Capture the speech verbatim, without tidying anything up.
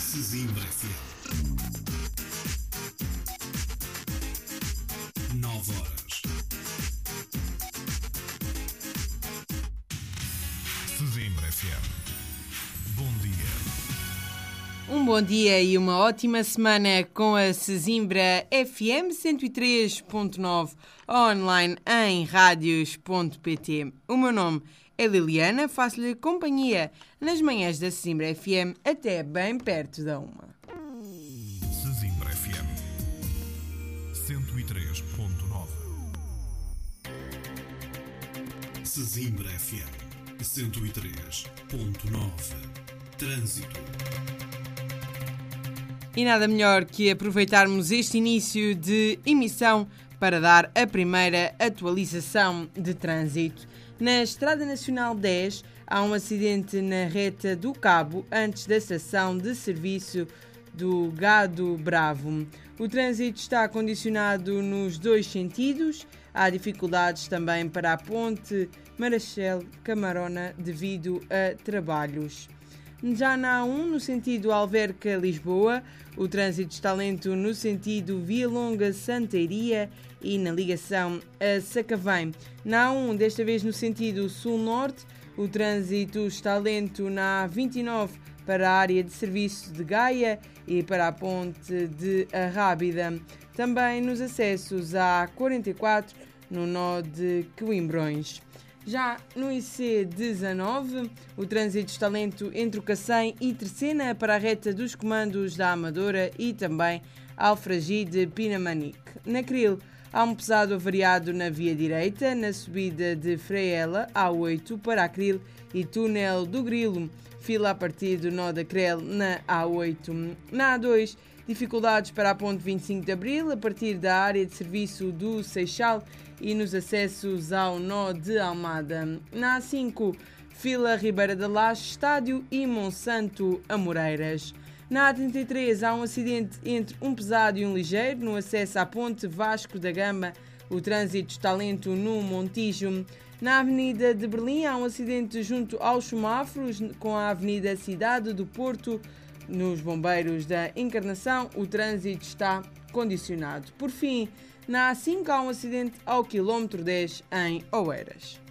Sesimbra F M. Nove horas. Sesimbra F M. Bom dia. Um bom dia e uma ótima semana com a Sesimbra F M cento e três ponto nove online em radios ponto pt. O meu nome é Liliana, faço-lhe companhia nas manhãs da Sesimbra F M até bem perto da uma. Sesimbra F M cento e três ponto nove. Sesimbra F M cento e três ponto nove. Trânsito. E nada melhor que aproveitarmos este início de emissão para dar a primeira atualização de trânsito. Na Estrada Nacional dez, há um acidente na reta do Cabo, antes da estação de serviço do Gado Bravo. O trânsito está condicionado nos dois sentidos. Há dificuldades também para a ponte Marachel Camarona devido a trabalhos. Já na A um, no sentido Alverca-Lisboa, o trânsito está lento no sentido Via Longa-Santeiria e na ligação a Sacavém. Na A um, desta vez no sentido Sul-Norte, o trânsito está lento na A vinte e nove para a área de serviço de Gaia e para a ponte de Arrábida. Também nos acessos à A quarenta e quatro, no nó de Coimbrões. Já no I C dezanove, o trânsito está lento entre o Cacém e Terceira para a reta dos comandos da Amadora e também Alfragide Pinamanique. Na Cril, há um pesado avariado na via direita, na subida de Freela, A oito para a Cril e Túnel do Grilo, fila a partir do nó da Crel na A oito. Na A dois, dificuldades para a ponte vinte e cinco de Abril, a partir da área de serviço do Seixal e nos acessos ao nó de Almada. Na A cinco, fila Ribeira da Laje, Estádio e Monsanto Amoreiras. Na A trinta e três, há um acidente entre um pesado e um ligeiro no acesso à ponte Vasco da Gama. O trânsito está lento no Montijo. Na Avenida de Berlim, há um acidente junto aos semáforos com a Avenida Cidade do Porto. Nos Bombeiros da Encarnação, o trânsito está condicionado. Por fim, na A cinco há um acidente ao quilómetro dez em Oeiras.